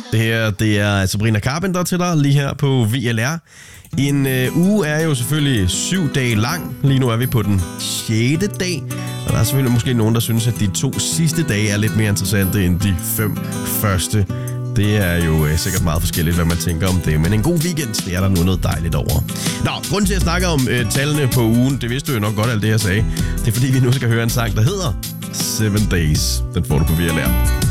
Det her, det er Sabrina Carpenter til dig lige her på VLR. En uge er jo selvfølgelig 7 dage lang. Lige nu er vi på den 6. dag. Og der er selvfølgelig måske nogen, der synes, at de 2 sidste dage er lidt mere interessante end de 5 første. Det er jo sikkert meget forskelligt, hvad man tænker om det. Men en god weekend, det er der nu noget dejligt over. Nå, grunden til at snakke om tallene på ugen, det vidste du jo nok godt alt det, jeg sagde. Det er fordi, vi nu skal høre en sang, der hedder 7 Days. Den får du på VLR.